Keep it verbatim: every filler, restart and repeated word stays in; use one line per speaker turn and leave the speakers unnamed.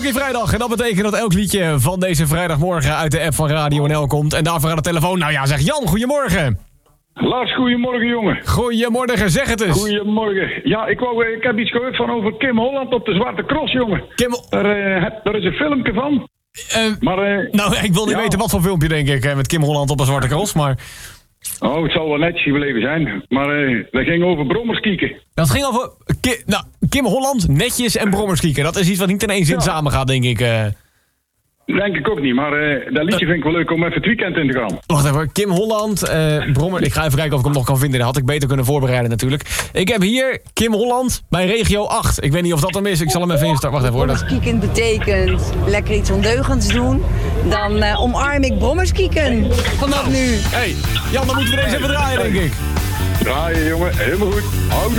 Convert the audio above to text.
Funky Vrijdag. En dat betekent dat elk liedje van deze vrijdagmorgen uit de app van Radio N L komt. En daarvoor aan de telefoon, nou ja, zeg Jan, goedemorgen.
Lars, goedemorgen jongen.
Goedemorgen, zeg het eens.
Goedemorgen. Ja, ik, wou, ik heb iets gehoord van over Kim Holland op de Zwarte Cross, jongen.
Kim...
Daar, uh, daar is een filmpje van.
Uh,
maar, uh,
nou, ik wil niet
ja.
weten wat voor filmpje, denk ik, met Kim Holland op een Zwarte Cross, maar...
Oh, het zal wel netjes gebleven zijn. Maar uh, dat ging over brommerskieken.
Dat ging over... Ki, nou, Kim Holland, netjes en brommerskieken. Dat is iets wat niet in één zin ja. samengaat, denk ik. Uh.
Denk ik ook niet, maar uh, dat liedje vind ik wel leuk om even het weekend in te gaan.
Wacht even, Kim Holland, uh, Brommer... Ik ga even kijken of ik hem nog kan vinden. Dat had ik beter kunnen voorbereiden natuurlijk. Ik heb hier Kim Holland bij regio acht. Ik weet niet of dat hem is, ik zal hem even instarten. Wacht even hoor.
Brommerskieken betekent lekker iets ondeugends doen. Dan uh, omarm ik brommerskieken vanaf nu.
Hé, hey, Jan, dan moeten we deze even draaien, denk ik.
Draaien, jongen. Helemaal goed. Hou